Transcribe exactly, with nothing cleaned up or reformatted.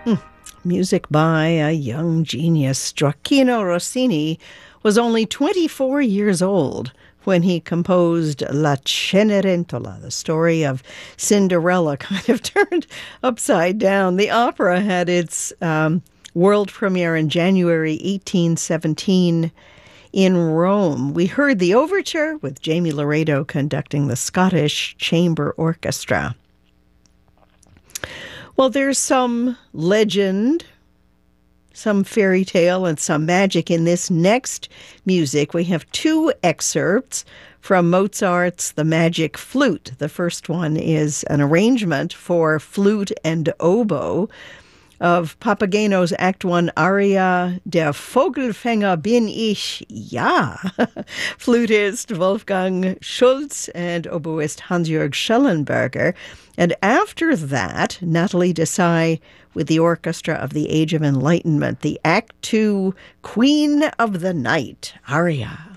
Music by a young genius. Gioacchino Rossini was only twenty-four years old when he composed La Cenerentola, the story of Cinderella kind of turned upside down. The opera had its um, world premiere in January eighteen seventeen in Rome. We heard the overture with Jamie Laredo conducting the Scottish Chamber Orchestra. Well, there's some legend, some fairy tale, and some magic in this next music. We have two excerpts from Mozart's The Magic Flute. The first one is an arrangement for flute and oboe of Papageno's Act One aria Der Vogelfänger bin ich, ja. Flutist Wolfgang Schulz and oboist Hans-Jörg Schellenberger. And after that, Nathalie Desai with the Orchestra of the Age of Enlightenment, the Act Two Queen of the Night aria.